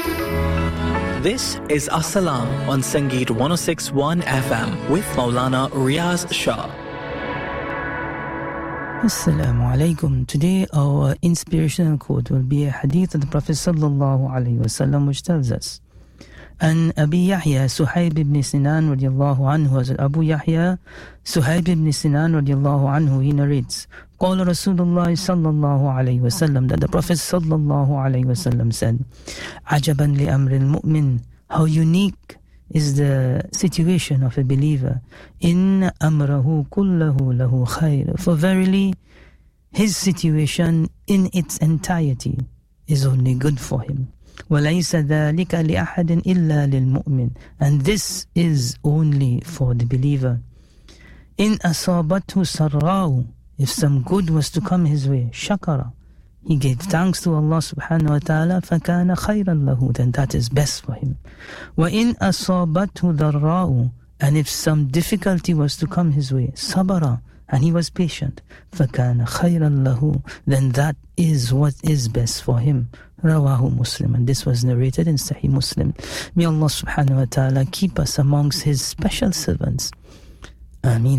This is As-Salam on Sangeet 106.1 FM with Maulana Riaz Shah. Assalamu alaikum. Today our inspirational quote will be a hadith of the Prophet sallallahu alaihi wasallam, which tells us, and Abu Yahya Suhaib ibn Sinan radiyallahu anhu, as Abu Yahya Suhaib ibn Sinan radiyallahu anhu, he narrates, قال رسول الله صلى الله عليه وسلم, that the Prophet sallallahu alaihi wasallam said, عجبا لأمر المؤمن, how unique is the situation of a believer, إن أمره كله له خير, for verily his situation in its entirety is only good for him. وَلَيْسَ ذَلِكَ لِأَحَدٍ إِلَّا لِلْمُؤْمِنِ, and this is only for the believer. إِنْ أَصَابَتْهُ سَرَّاءُ, if some good was to come his way, شَكَرَ, he gave thanks to Allah subhanahu wa ta'ala, فَكَانَ خَيْرًا لَهُ, then that is best for him. وَإِنْ أَصَابَتْهُ ضَرَّاءُ, and if some difficulty was to come his way, صَبَرَ, and he was patient, فَكَانَ خَيْرًا لَهُ, then that is what is best for him. Rawahu Muslim, and this was narrated in Sahih Muslim. May Allah subhanahu wa ta'ala keep us amongst His special servants. Ameen.